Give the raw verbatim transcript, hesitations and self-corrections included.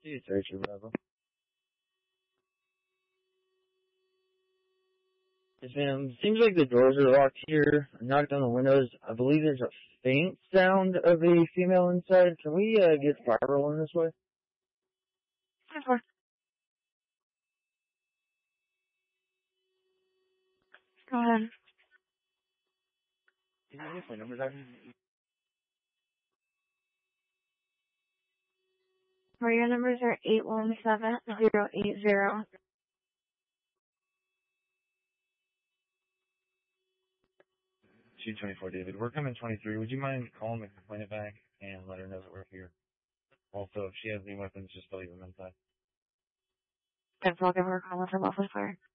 It's Richard Bravo. Yes, ma'am. Seems like the doors are locked here. I knocked on the windows. I believe there's a faint sound of a female inside. Can we uh, get fire rolling this way? Sure. Go ahead. Can you get my numbers out? Where your numbers are eight one seven zero eight zero. two twenty-four, David. We're coming twenty-three. Would you mind calling the complainant back and let her know that we're here? Also, if she has any weapons, just leave them inside. Then I'll give her a call with her muffler fire.